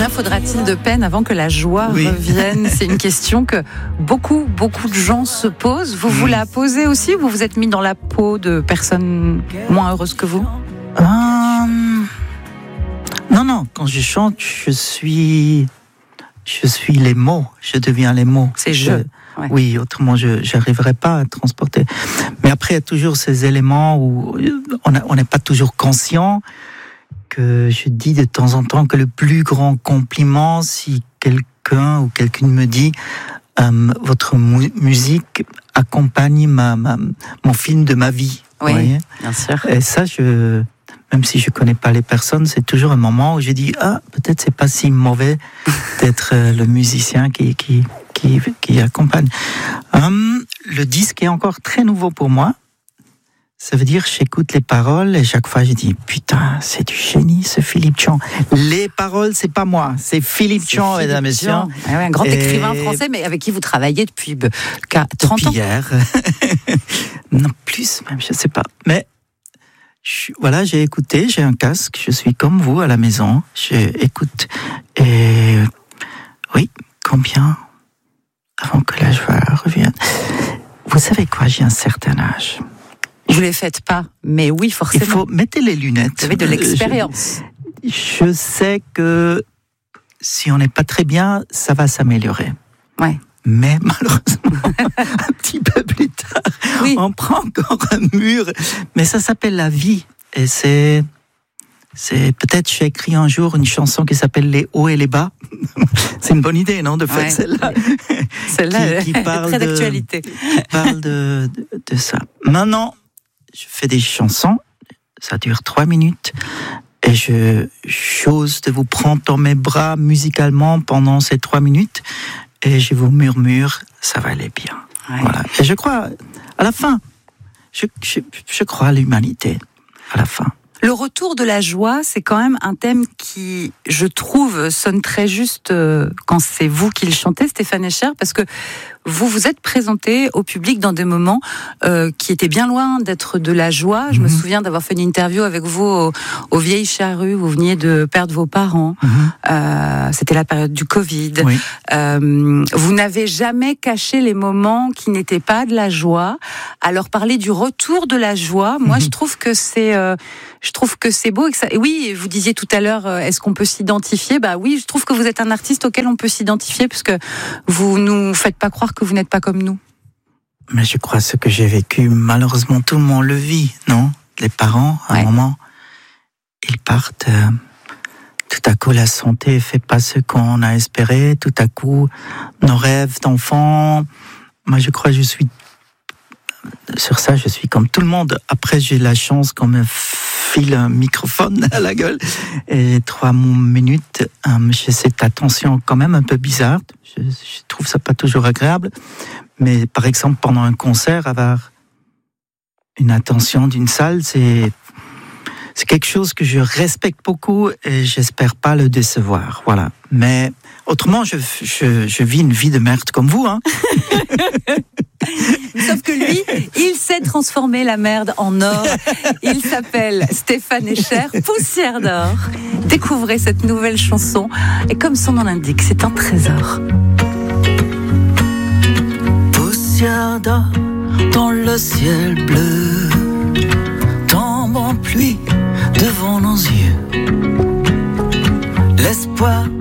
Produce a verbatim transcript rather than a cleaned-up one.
Combien faudra-t-il de peine avant que la joie oui. revienne ? C'est une question que beaucoup, beaucoup de gens se posent. Vous vous la posez aussi ? Vous vous êtes mis dans la peau de personnes moins heureuses que vous ? euh... Non, non. Quand je chante, je suis, je suis les mots. Je deviens les mots. C'est je... je. Ouais. Oui, autrement, je n'arriverais pas à transporter. Mais après, il y a toujours ces éléments où on n'est pas toujours conscient. Que je dis de temps en temps que le plus grand compliment, si quelqu'un ou quelqu'une me dit euh, votre mu- musique accompagne ma, ma, mon film de ma vie. Oui, vous voyez ? bien sûr. Et ça, je, même si je connais pas les personnes, c'est toujours un moment où je dis ah peut-être c'est pas si mauvais d'être euh, le musicien qui qui qui, qui accompagne. Euh, le disque est encore très nouveau pour moi. Ça veut dire j'écoute les paroles et chaque fois je dis putain c'est du génie ce Philippe Tchon. Les paroles c'est pas moi, c'est Philippe Tchon mesdames et messieurs. Ah ouais, un grand et... écrivain français mais avec qui vous travaillez depuis trente depuis ans. Hier. Non plus même je sais pas. Mais je, voilà j'ai écouté, j'ai un casque, je suis comme vous à la maison, j'écoute et oui combien avant que la joie revienne. Vous savez quoi j'ai un certain âge. Vous ne les faites pas, mais oui, forcément. Il faut mettre les lunettes. Vous avez de l'expérience. Je, je sais que si on n'est pas très bien, ça va s'améliorer. Ouais. Mais malheureusement, un petit peu plus tard, oui. on prend encore un mur. Mais ça s'appelle la vie. Et c'est... C'est peut-être j'ai écrit un jour une chanson qui s'appelle Les hauts et les bas. C'est une bonne idée, non, de faire ouais, celle-là. Celle-là qui, qui parle très de, d'actualité. Qui parle de, de, de ça. Maintenant, je fais des chansons, ça dure trois minutes, et je j'ose de vous prendre dans mes bras musicalement pendant ces trois minutes, et je vous murmure, ça va aller bien. Ouais. Voilà. Et je crois, à la fin, je, je, je crois à l'humanité, à la fin. Le retour de la joie, c'est quand même un thème qui, je trouve, sonne très juste euh, quand c'est vous qui le chantez, Stéphane Escher, parce que vous vous êtes présenté au public dans des moments euh, qui étaient bien loin d'être de la joie. Je mmh. me souviens d'avoir fait une interview avec vous au, au Vieilles Charrues, où vous veniez de perdre vos parents. Mmh. Euh, c'était la période du Covid. Oui. Euh, vous n'avez jamais caché les moments qui n'étaient pas de la joie. Alors parler du retour de la joie, moi mmh. je trouve que c'est... Euh, Je trouve que c'est beau et que ça. Et oui, vous disiez tout à l'heure, est-ce qu'on peut s'identifier ? Bah oui, je trouve que vous êtes un artiste auquel on peut s'identifier, puisque vous nous faites pas croire que vous n'êtes pas comme nous. Mais je crois que ce que j'ai vécu, malheureusement, tout le monde le vit, non ? Les parents, à ouais. un moment, ils partent. Euh, tout à coup, la santé fait pas ce qu'on a espéré. Tout à coup, nos rêves d'enfants. Moi, je crois que je suis sur ça, je suis comme tout le monde. Après, j'ai la chance qu'on me file un microphone à la gueule et trois minutes, euh, j'ai cette attention quand même un peu bizarre. Je, je trouve ça pas toujours agréable. Mais par exemple, pendant un concert, avoir une attention d'une salle, c'est c'est quelque chose que je respecte beaucoup et j'espère pas le décevoir. Voilà. Mais autrement, je, je, je vis une vie de merde comme vous, hein. Sauf que lui, il sait transformer la merde en or. Il s'appelle Stéphane Escher, Poussière d'or. Découvrez cette nouvelle chanson. Et comme son nom l'indique, c'est un trésor. Poussière d'or dans le ciel bleu, tombe en pluie devant nos yeux. L'espoir